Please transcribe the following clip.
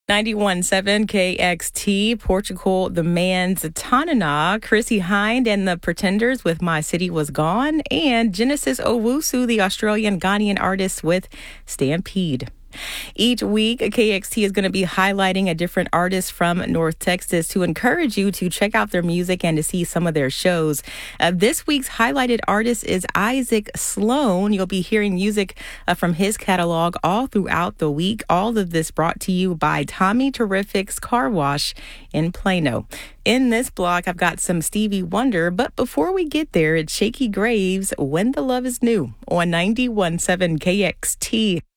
91.7 KXT, Portugal, The Man's Tanana, Chrissy Hind and the Pretenders with My City Was Gone, and Genesis Owusu, the Australian Ghanaian artist, with Stampede. Each week, KXT is going to be highlighting a different artist from North Texas to encourage you to check out their music and to see some of their shows. This week's highlighted artist is Isaac Sloan. You'll be hearing music from his catalog all throughout the week. All of this brought to you by Tommy Terrific's Car Wash in Plano. In this block, I've got some Stevie Wonder, but before we get there, it's Shakey Graves, When the Love is New on 91.7 KXT.